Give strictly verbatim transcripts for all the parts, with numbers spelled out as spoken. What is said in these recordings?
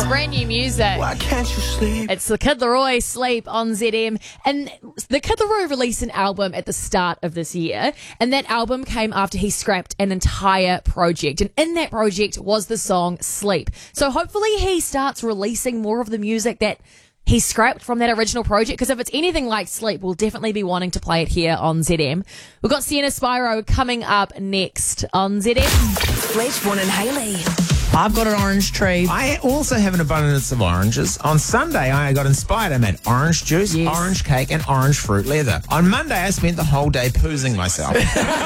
brand new music. Why can't you sleep? It's the Kid Laroi, Sleep on Z M. And the Kid Laroi released an album at the start of this year. And that album came after he scrapped an entire project. And in that project was the song Sleep. So hopefully he starts releasing more of the music that he scrapped from that original project, because if it's anything like Sleep, we'll definitely be wanting to play it here on Z M. We've got Sienna Spyro coming up next on Z M. Fletchborn and Haley. I've got an orange tree. I also have an abundance of oranges. On Sunday, I got inspired. I made orange juice, Yes. orange cake, and orange fruit leather. On Monday, I spent the whole day poozing myself.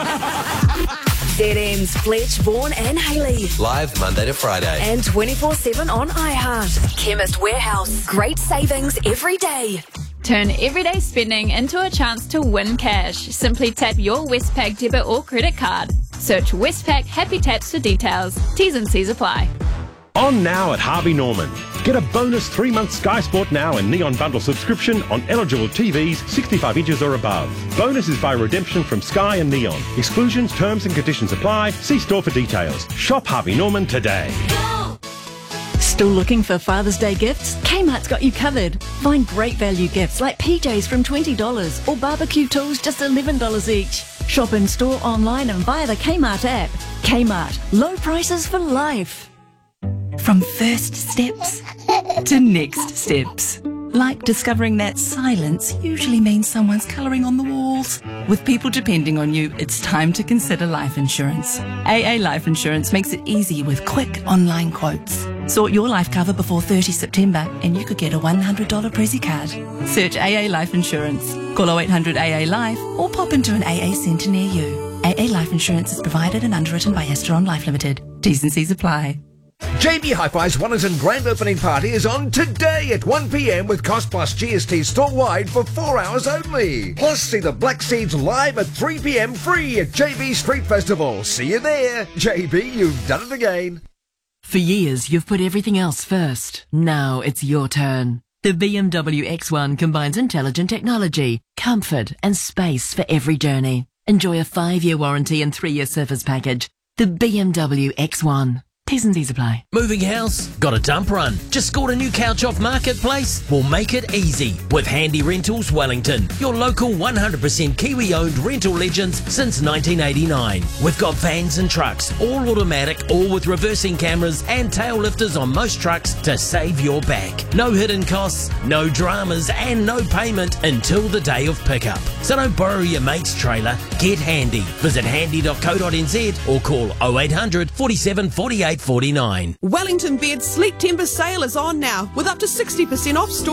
Z M's Fletchborn and Haley. Live Monday to Friday. And twenty-four seven on iHeart. Chemist Warehouse. Great savings every day. Turn everyday spending into a chance to win cash. Simply tap your Westpac debit or credit card. Search Westpac Happy Taps for details. T's and C's apply. On now at Harvey Norman. Get a bonus three-month Sky Sport Now and Neon Bundle subscription on eligible T Vs sixty-five inches or above. Bonus is by redemption from Sky and Neon. Exclusions, terms and conditions apply. See store for details. Shop Harvey Norman today. Still looking for Father's Day gifts? Kmart's got you covered. Find great value gifts like P Js from twenty dollars or barbecue tools just eleven dollars each. Shop in store, online and via the Kmart app. Kmart, low prices for life. From first steps to next steps. Like discovering that silence usually means someone's colouring on the walls. With people depending on you, it's time to consider life insurance. A A Life Insurance makes it easy with quick online quotes. Sort your life cover before thirtieth September and you could get a one hundred dollars Prezi card. Search A A Life Insurance. Call oh eight hundred A A Life or pop into an A A centre near you. A A Life Insurance is provided and underwritten by Asteron Life Limited. T's and C's apply. J B Hi-Fi's Wellington Grand Opening Party is on today at one p m with cost plus G S T store-wide for four hours only. Plus, see the Black Seeds live at three p m free at J B Street Festival. See you there. J B, you've done it again. For years, you've put everything else first. Now it's your turn. The B M W X one combines intelligent technology, comfort and space for every journey. Enjoy a five-year warranty and three-year service package. The B M W X one. T's and C's apply. Moving house? Got a dump run? Just scored a new couch off Marketplace? We'll make it easy with Handy Rentals Wellington, your local one hundred percent Kiwi-owned rental legends since nineteen eighty-nine. We've got vans and trucks, all automatic, all with reversing cameras and tail lifters on most trucks to save your back. No hidden costs, no dramas, and no payment until the day of pickup. So don't borrow your mate's trailer, get Handy. Visit handy dot co dot n z or call oh eight hundred, forty-seven, forty-eight, forty-nine. Wellington Beds Sleep Timber sale is on now with up to sixty percent off store.